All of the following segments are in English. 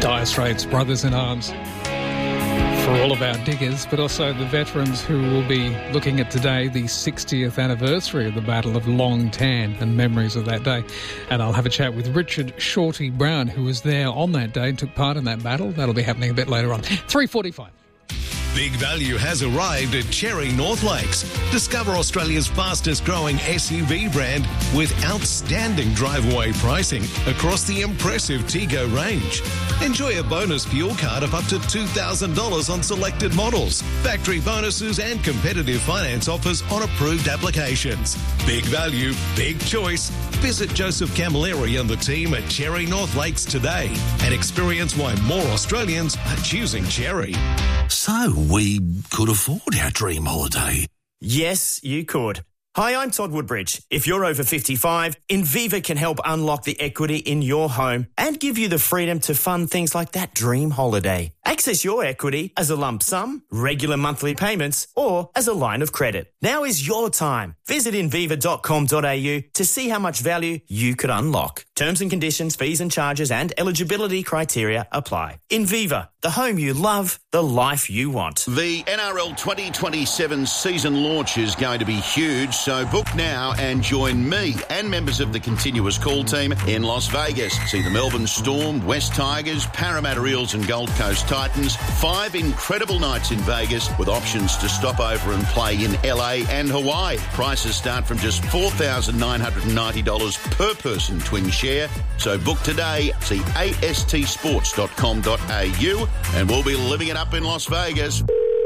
Dire Straits, Brothers in Arms, for all of our diggers, but also the veterans who will be looking at today, the 60th anniversary of the Battle of Long Tan and memories of that day. And I'll have a chat with Richard Shorty Brown, who was there on that day and took part in that battle. That'll be happening a bit later on. 3:45. Big value has arrived at Cherry North Lakes. Discover Australia's fastest growing SUV brand with outstanding drive-away pricing across the impressive Tego range. Enjoy a bonus fuel card of up to $2,000 on selected models, factory bonuses and competitive finance offers on approved applications. Big value, big choice. Visit Joseph Camilleri and the team at Cherry North Lakes today and experience why more Australians are choosing Cherry. So we could afford our dream holiday. Yes, you could. Hi, I'm Todd Woodbridge. If you're over 55, Inviva can help unlock the equity in your home and give you the freedom to fund things like that dream holiday. Access your equity as a lump sum, regular monthly payments, or as a line of credit. Now is your time. Visit inviva.com.au to see how much value you could unlock. Terms and conditions, fees and charges and eligibility criteria apply. Inviva, the home you love, the life you want. The NRL 2027 season launch is going to be huge, so book now and join me and members of the Continuous Call team in Las Vegas. See the Melbourne Storm, West Tigers, Parramatta Eels and Gold Coast Titans. 5 incredible nights in Vegas with options to stop over and play in LA and Hawaii. Prices start from just $4,990 per person twin share. So book today. See astsports.com.au and we'll be living it up in Las Vegas.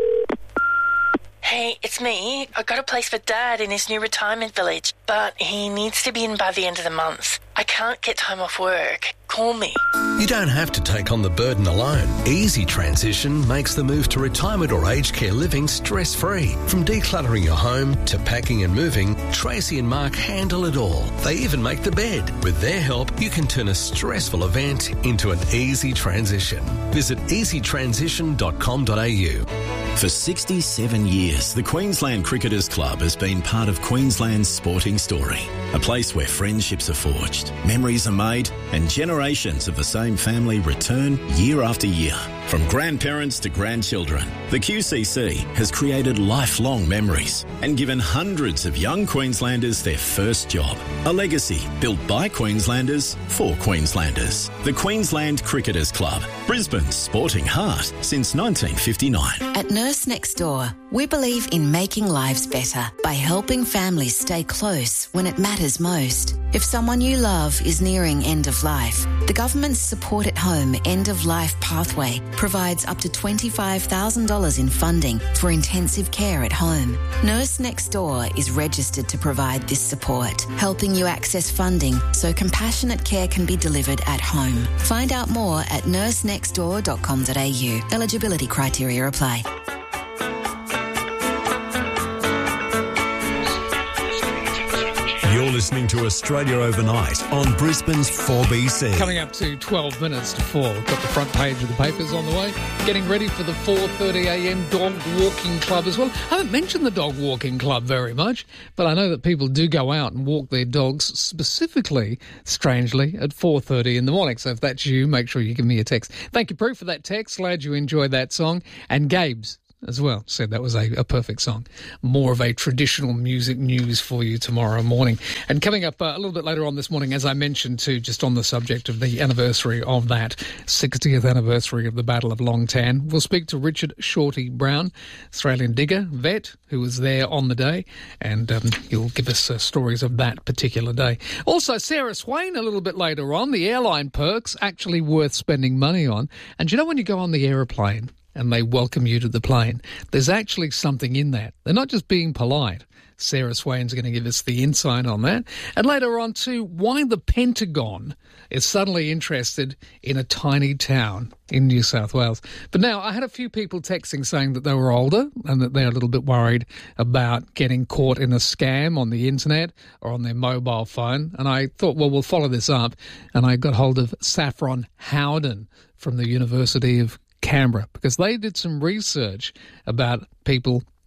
Hey, it's me. I got a place for Dad in his new retirement village, but he needs to be in by the end of the month. I can't get time off work. Call me. You don't have to take on the burden alone. Easy Transition makes the move to retirement or aged care living stress-free. From decluttering your home to packing and moving, Tracy and Mark handle it all. They even make the bed. With their help, you can turn a stressful event into an easy transition. Visit easytransition.com.au. For 67 years, the Queensland Cricketers Club has been part of Queensland's sporting story. A place where friendships are forged, memories are made, and generations of the same family return year after year. From grandparents to grandchildren, the QCC has created lifelong memories and given hundreds of young Queenslanders their first job. A legacy built by Queenslanders for Queenslanders. The Queensland Cricketers Club, Brisbane's sporting heart since 1959. At Nurse Next Door, we believe in making lives better by helping families stay close when it matters most. If someone you love is nearing end of life, the government's Support at Home End of Life Pathway provides up to $25,000 in funding for intensive care at home. Nurse Next Door is registered to provide this support, helping you access funding so compassionate care can be delivered at home. Find out more at nursenextdoor.com.au. Eligibility criteria apply. You're listening to Australia Overnight on Brisbane's 4BC. Coming up to 12 minutes to 4. We've got the front page of the papers on the way. Getting ready for the 4:30am dog walking club as well. I haven't mentioned the dog walking club very much, but I know that people do go out and walk their dogs specifically, strangely, at 4:30 in the morning. So if that's you, make sure you give me a text. Thank you, Prue, for that text. Glad you enjoyed that song. And Gabe's as well said that was a perfect song. More of a traditional music news for you tomorrow morning. And coming up a little bit later on this morning, as I mentioned too, just on the subject of the anniversary of that 60th anniversary of the Battle of Long Tan, we'll speak to Richard Shorty Brown, Australian digger, vet, who was there on the day, and he'll give us stories of that particular day. Also, Sarah Swain a little bit later on, the airline perks actually worth spending money on. And you know when you go on the aeroplane and they welcome you to the plane, there's actually something in that. They're not just being polite. Sarah Swain's going to give us the insight on that. And later on, too, why the Pentagon is suddenly interested in a tiny town in New South Wales. But now, I had a few people texting saying that they were older and that they're a little bit worried about getting caught in a scam on the internet or on their mobile phone. And I thought, well, we'll follow this up. And I got hold of Saffron Howden from the University of Canberra, because they did some research about people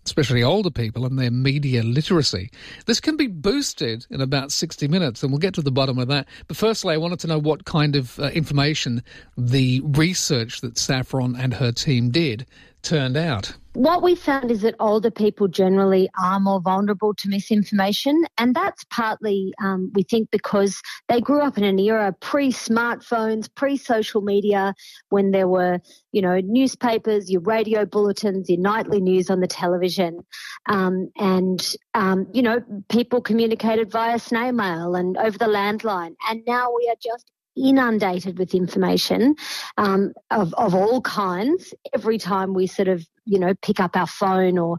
especially older people, and their media literacy. This can be boosted in about 60 minutes, and we'll get to the bottom of that. But firstly, I wanted to know what kind of information the research that Saffron and her team did turned out. What we found is that older people generally are more vulnerable to misinformation, and that's partly, we think, because they grew up in an era pre-smartphones, pre-social media, when there were, newspapers, your radio bulletins, your nightly news on the television, people communicated via snail mail and over the landline, and now we are just inundated with information of all kinds every time we sort of, pick up our phone or,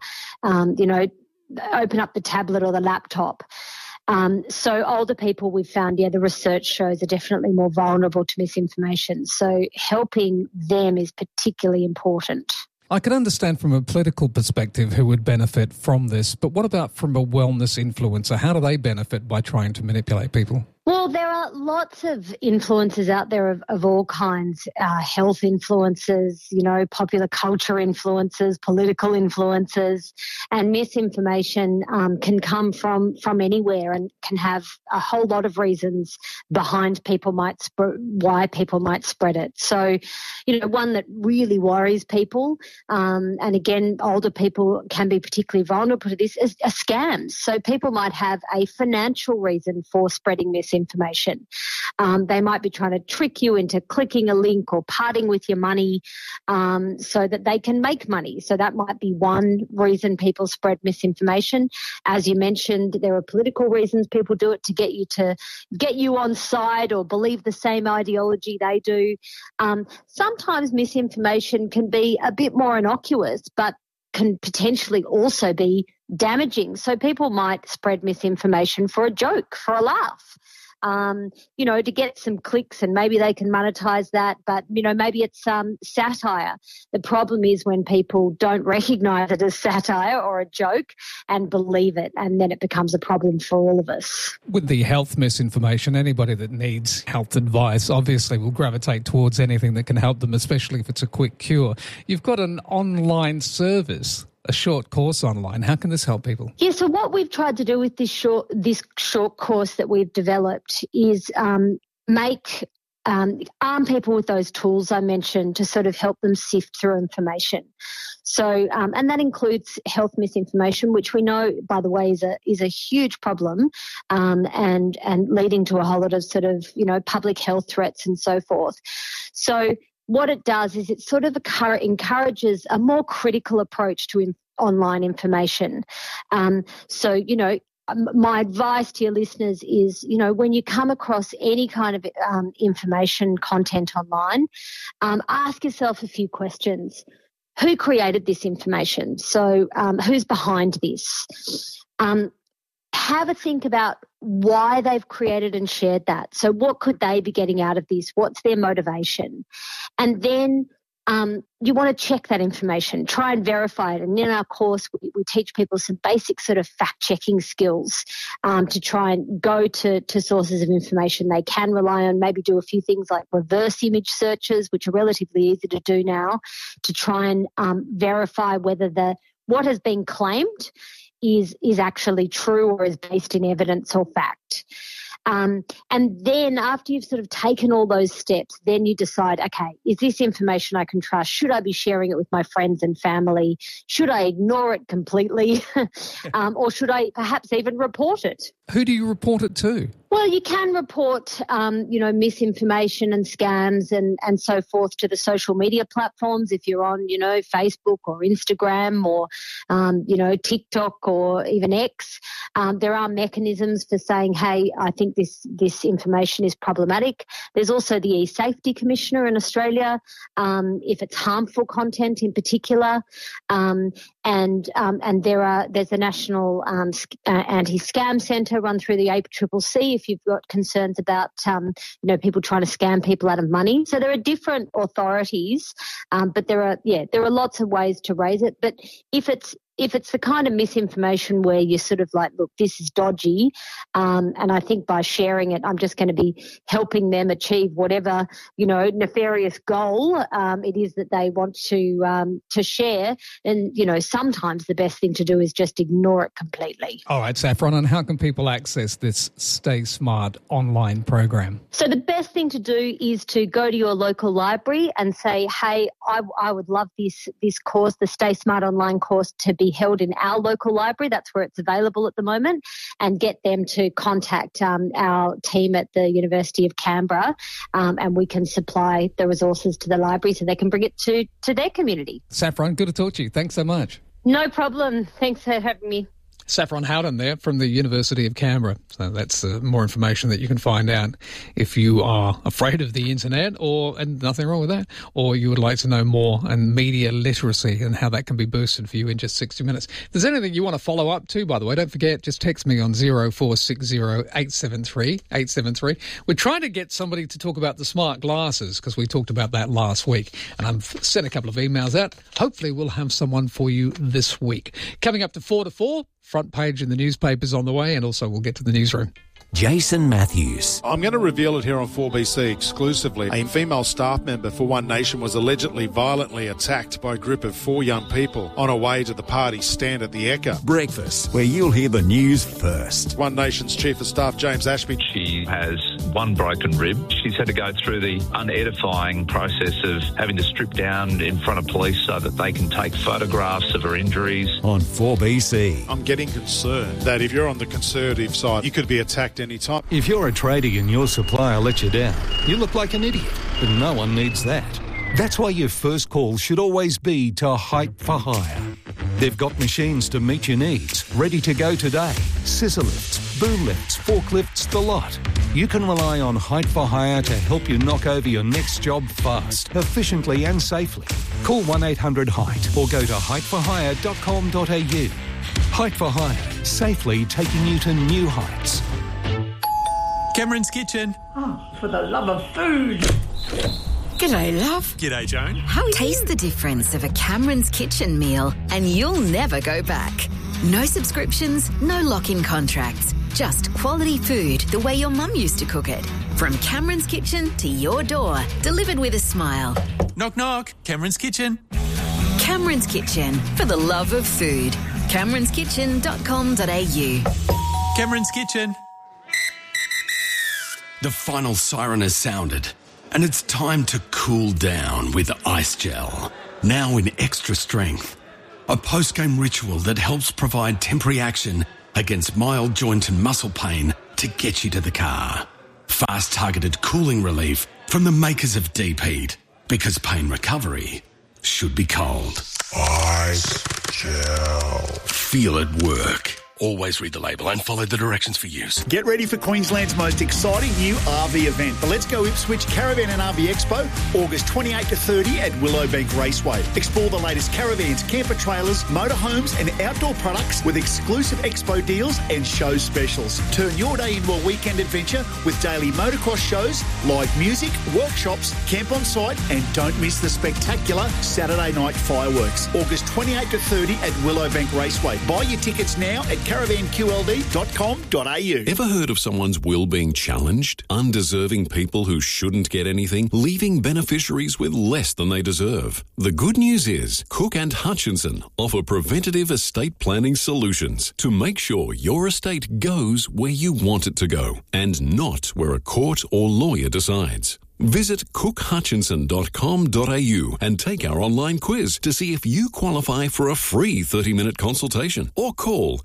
open up the tablet or the laptop. So older people, we've found, the research shows are definitely more vulnerable to misinformation. So helping them is particularly important. I can understand from a political perspective who would benefit from this, but what about from a wellness influencer? How do they benefit by trying to manipulate people? Well, there are lots of influencers out there of all kinds, health influencers, popular culture influencers, political influencers, and misinformation can come from anywhere and can have a whole lot of reasons behind why people might spread it. So, one that really worries people, and again, older people can be particularly vulnerable to this, is scams. So people might have a financial reason for spreading misinformation. They might be trying to trick you into clicking a link or parting with your money so that they can make money. So that might be one reason people spread misinformation. As you mentioned, there are political reasons people do it, to get you on side or believe the same ideology they do. Sometimes misinformation can be a bit more innocuous, but can potentially also be damaging. So people might spread misinformation for a joke, for a laugh. To get some clicks, and maybe they can monetize that, but, maybe it's satire. The problem is when people don't recognize it as satire or a joke and believe it, and then it becomes a problem for all of us. With the health misinformation, anybody that needs health advice obviously will gravitate towards anything that can help them, especially if it's a quick cure. You've got an online service, a short course online. How can this help people? Yeah, so what we've tried to do with this short course that we've developed is arm people with those tools I mentioned to sort of help them sift through information. So, and that includes health misinformation, which we know, by the way, is a huge problem, and leading to a whole lot of sort of, public health threats and so forth. So what it does is it sort of encourages a more critical approach to online information. My advice to your listeners is, when you come across any kind of information content online, ask yourself a few questions. Who created this information? So who's behind this? Have a think about why they've created and shared that. So what could they be getting out of this? What's their motivation? And then you want to check that information, try and verify it. And in our course, we teach people some basic sort of fact-checking skills to try and go to sources of information they can rely on, maybe do a few things like reverse image searches, which are relatively easy to do now, to try and verify whether what has been claimed is actually true or is based in evidence or fact. And then after you've sort of taken all those steps, then you decide, okay, is this information I can trust? Should I be sharing it with my friends and family? Should I ignore it completely? Or should I perhaps even report it? Who do you report it to? Well, you can report, misinformation and scams and so forth to the social media platforms if you're on, Facebook or Instagram or, TikTok or even X. There are mechanisms for saying, hey, I think this information is problematic. There's also the e-Safety Commissioner in Australia, if it's harmful content in particular. And there's a national anti-scam centre run through the ACCC if you've got concerns about people trying to scam people out of money. So there are different authorities, but there are lots of ways to raise it. But if it's if it's the kind of misinformation where you're sort of like, look, this is dodgy, and I think by sharing it, I'm just going to be helping them achieve whatever, nefarious goal it is that they want to share. And, sometimes the best thing to do is just ignore it completely. All right, Saffron, and how can people access this Stay Smart online program? So the best thing to do is to go to your local library and say, hey, I would love this course, the Stay Smart online course, to be held in our local library. That's where it's available at the moment, and get them to contact our team at the University of Canberra, and we can supply the resources to the library so they can bring it to their community. Saffron, good to talk to you. Thanks so much. No problem. Thanks for having me. Saffron Howden there from the University of Canberra. So that's more information that you can find out if you are afraid of the internet, and nothing wrong with that, or you would like to know more and media literacy and how that can be boosted for you in just 60 minutes. If there's anything you want to follow up to, by the way, don't forget, just text me on 0460 873 873. We're trying to get somebody to talk about the smart glasses because we talked about that last week, and I've sent a couple of emails out. Hopefully we'll have someone for you this week. Coming up to 4 to 4. Front page in the newspapers on the way, and also we'll get to the newsroom. Jason Matthews. I'm going to reveal it here on 4BC exclusively. A female staff member for One Nation was allegedly violently attacked by a group of 4 young people on her way to the party stand at the Ekka. Breakfast, where you'll hear the news first. One Nation's Chief of Staff, James Ashby. She has one broken rib. She's had to go through the unedifying process of having to strip down in front of police so that they can take photographs of her injuries. On 4BC. I'm getting concerned that if you're on the Conservative side, you could be attacked anytime. If you're a tradie and your supplier lets you down, you look like an idiot, but no one needs that. That's why your first call should always be to Height for Hire. They've got machines to meet your needs, ready to go today. Scissor lifts, boom lifts, forklifts, the lot. You can rely on Height for Hire to help you knock over your next job fast, efficiently and safely. Call 1-800-HEIGHT or go to heightforhire.com.au. Height for Hire, safely taking you to new heights. Cameron's Kitchen. Oh, for the love of food. G'day, love. G'day, Joan. How taste the difference of a Cameron's Kitchen meal and you'll never go back. No subscriptions, no lock-in contracts. Just quality food the way your mum used to cook it. From Cameron's Kitchen to your door, delivered with a smile. Knock, knock. Cameron's Kitchen. Cameron's Kitchen, for the love of food. CameronsKitchen.com.au. Cameron's Kitchen. The final siren has sounded, and it's time to cool down with Ice Gel. Now in extra strength. A post-game ritual that helps provide temporary action against mild joint and muscle pain to get you to the car. Fast targeted cooling relief from the makers of Deep Heat, because pain recovery should be cold. Ice Gel. Feel it work. Always read the label and follow the directions for use. Get ready for Queensland's most exciting new RV event, the Let's Go Ipswich Caravan and RV Expo, August 28 to 30 at Willowbank Raceway. Explore the latest caravans, camper trailers, motorhomes and outdoor products with exclusive expo deals and show specials. Turn your day into a weekend adventure with daily motocross shows, live music, workshops, camp on site, and don't miss the spectacular Saturday night fireworks. August 28 to 30 at Willowbank Raceway. Buy your tickets now at caravanqld.com.au. Ever heard of someone's will being challenged? Undeserving people who shouldn't get anything, leaving beneficiaries with less than they deserve. The good news is Cook and Hutchinson offer preventative estate planning solutions to make sure your estate goes where you want it to go and not where a court or lawyer decides. Visit cookhutchinson.com.au and take our online quiz to see if you qualify for a free 30-minute consultation, or call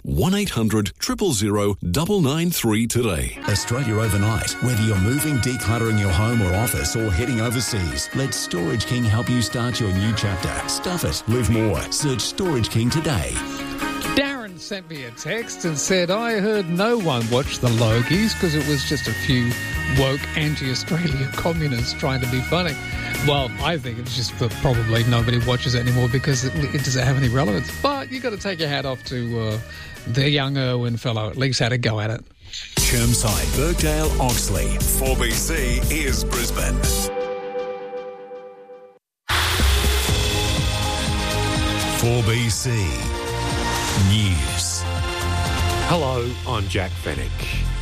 1-800-000-993 today. Australia Overnight. Whether you're moving, decluttering your home or office, or heading overseas, let Storage King help you start your new chapter. Stuff it. Live more. Search Storage King today. Darren sent me a text and said, I heard no one watch the Logies because it was just a few woke anti-Australia communists trying to be funny. Well, I think it's just that probably nobody watches it anymore because it doesn't have any relevance. But you got to take your hat off to the young Irwin fellow. At least had a go at it. Chermside, Birkdale, Oxley. 4BC is Brisbane. 4BC. News. Hello, I'm Jack Fennick.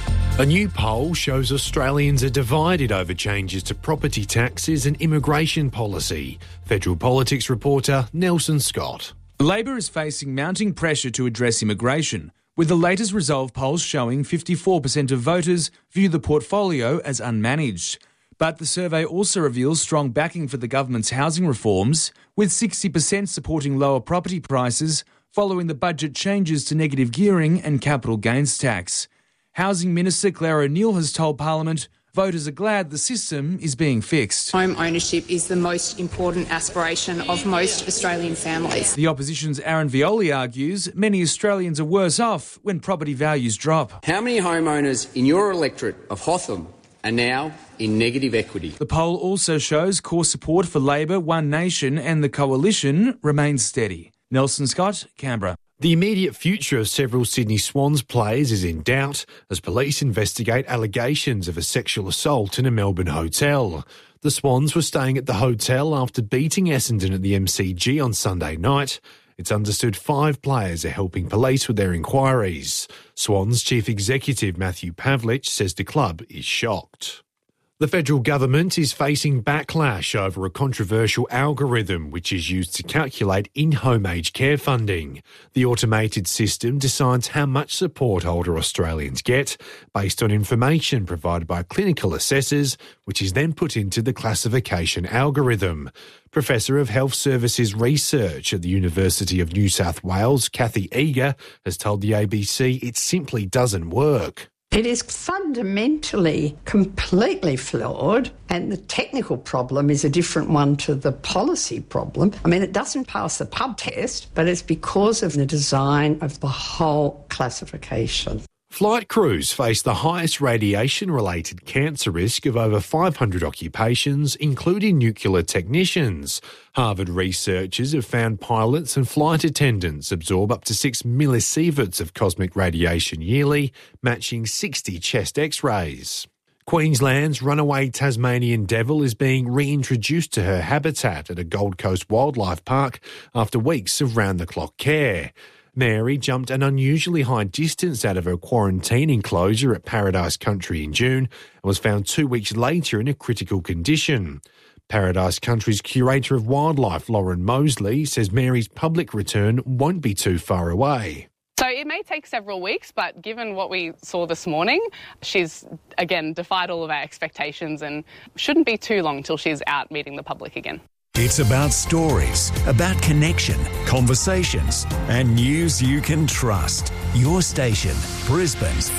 A new poll shows Australians are divided over changes to property taxes and immigration policy. Federal Politics reporter Nelson Scott. Labor is facing mounting pressure to address immigration, with the latest Resolve polls showing 54% of voters view the portfolio as unmanaged. But the survey also reveals strong backing for the government's housing reforms, with 60% supporting lower property prices following the budget changes to negative gearing and capital gains tax. Housing Minister Claire O'Neil has told Parliament voters are glad the system is being fixed. Home ownership is the most important aspiration of most Australian families. The opposition's Aaron Violi argues many Australians are worse off when property values drop. How many homeowners in your electorate of Hotham are now in negative equity? The poll also shows core support for Labor, One Nation and the Coalition remains steady. Nelson Scott, Canberra. The immediate future of several Sydney Swans players is in doubt as police investigate allegations of a sexual assault in a Melbourne hotel. The Swans were staying at the hotel after beating Essendon at the MCG on Sunday night. It's understood 5 players are helping police with their inquiries. Swans Chief Executive Matthew Pavlich says the club is shocked. The federal government is facing backlash over a controversial algorithm which is used to calculate in-home aged care funding. The automated system decides how much support older Australians get based on information provided by clinical assessors, which is then put into the classification algorithm. Professor of Health Services Research at the University of New South Wales, Kathy Eager, has told the ABC it simply doesn't work. It is fundamentally completely flawed, and the technical problem is a different one to the policy problem. I mean, it doesn't pass the pub test, but it's because of the design of the whole classification. Flight crews face the highest radiation-related cancer risk of over 500 occupations, including nuclear technicians. Harvard researchers have found pilots and flight attendants absorb up to 6 millisieverts of cosmic radiation yearly, matching 60 chest X-rays. Queensland's runaway Tasmanian devil is being reintroduced to her habitat at a Gold Coast wildlife park after weeks of round-the-clock care. Mary jumped an unusually high distance out of her quarantine enclosure at Paradise Country in June and was found 2 weeks later in a critical condition. Paradise Country's curator of wildlife, Lauren Mosley, says Mary's public return won't be too far away. So it may take several weeks, but given what we saw this morning, she's, again, defied all of our expectations and shouldn't be too long till she's out meeting the public again. It's about stories, about connection, conversations, and news you can trust. Your station, Brisbane's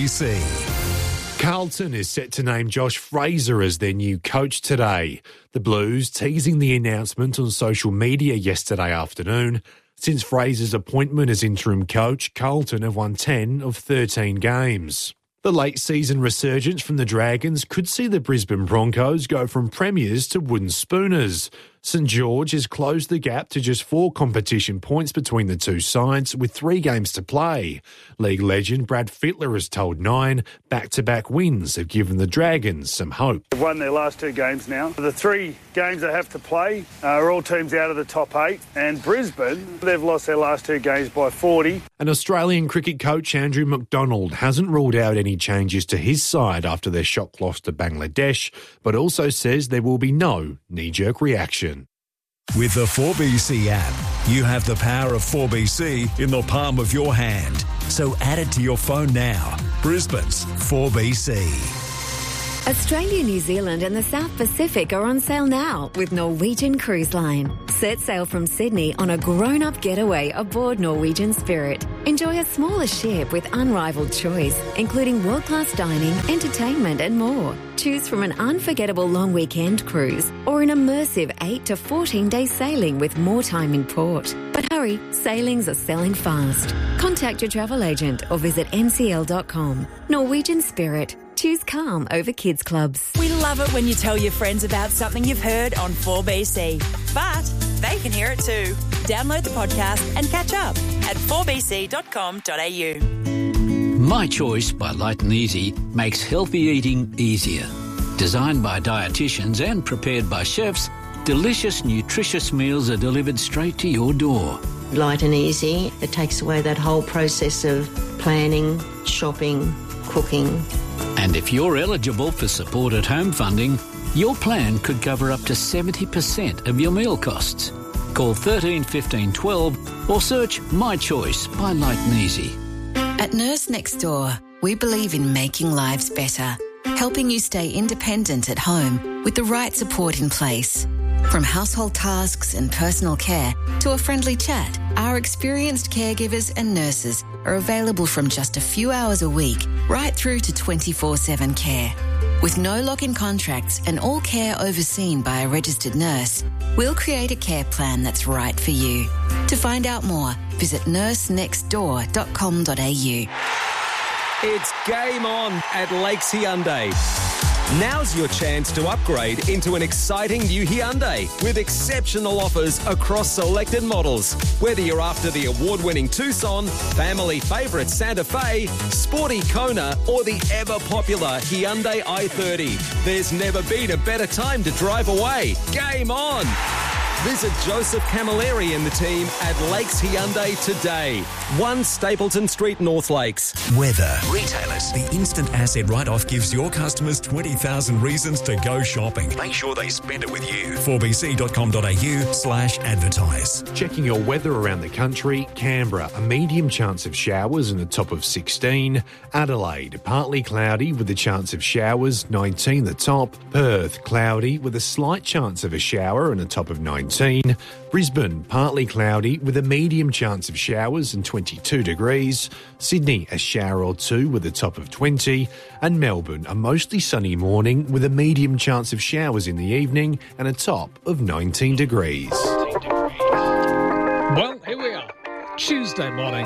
4BC. Carlton is set to name Josh Fraser as their new coach today. The Blues teasing the announcement on social media yesterday afternoon. Since Fraser's appointment as interim coach, Carlton have won 10 of 13 games. The late-season resurgence from the Dragons could see the Brisbane Broncos go from premiers to wooden spooners. St George has closed the gap to just 4 competition points between the two sides with 3 games to play. League legend Brad Fittler has told Nine back-to-back wins have given the Dragons some hope. They've won their last 2 games now. The 3 games they have to play are all teams out of the top 8, and Brisbane, they've lost their last 2 games by 40. An Australian cricket coach, Andrew McDonald, hasn't ruled out any changes to his side after their shock loss to Bangladesh, but also says there will be no knee-jerk reaction. With the 4BC app, you have the power of 4BC in the palm of your hand. So add it to your phone now. Brisbane's 4BC. Australia, New Zealand and the South Pacific are on sale now with Norwegian Cruise Line. Set sail from Sydney on a grown-up getaway aboard Norwegian Spirit. Enjoy a smaller ship with unrivaled choice, including world-class dining, entertainment and more. Choose from an unforgettable long weekend cruise or an immersive 8 to 14-day sailing with more time in port. But hurry, sailings are selling fast. Contact your travel agent or visit ncl.com. Norwegian Spirit. Choose calm over kids clubs. We love it when you tell your friends about something you've heard on 4BC. But they can hear it too. Download the podcast and catch up at 4bc.com.au. My Choice by Light and Easy makes healthy eating easier. Designed by dietitians and prepared by chefs, delicious, nutritious meals are delivered straight to your door. Light and easy. It takes away that whole process of planning, shopping, cooking. And if you're eligible for Support at Home funding, your plan could cover up to 70% of your meal costs. Call 13 15 12 or search My Choice by Light and Easy. At Nurse Next Door, we believe in making lives better, helping you stay independent at home with the right support in place. From household tasks and personal care to a friendly chat, our experienced caregivers and nurses are available from just a few hours a week right through to 24/7 care. With no lock-in contracts and all care overseen by a registered nurse, we'll create a care plan that's right for you. To find out more, visit nursenextdoor.com.au. It's game on at Lakes Hyundai. Now's your chance to upgrade into an exciting new Hyundai with exceptional offers across selected models. Whether you're after the award-winning Tucson, family favourite Santa Fe, sporty Kona or the ever-popular Hyundai i30, there's never been a better time to drive away. Game on! Visit Joseph Camilleri and the team at Lakes Hyundai today. 1 Stapleton Street, North Lakes. Weather. Retailers. The instant asset write-off gives your customers 20,000 reasons to go shopping. Make sure they spend it with you. 4bc.com.au/advertise. Checking your weather around the country. Canberra, a medium chance of showers and a top of 16. Adelaide, partly cloudy with a chance of showers, 19 the top. Perth, cloudy with a slight chance of a shower and a top of 19. Brisbane, partly cloudy with a medium chance of showers and 22 degrees. Sydney, a shower or two with a top of 20. And Melbourne, a mostly sunny morning with a medium chance of showers in the evening and a top of 19 degrees. Well, here we are, Tuesday morning.